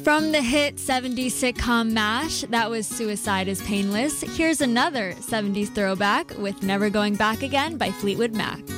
From the hit 70s sitcom MASH, that was Suicide is Painless. Here's another 70s throwback with Never Going Back Again by Fleetwood Mac.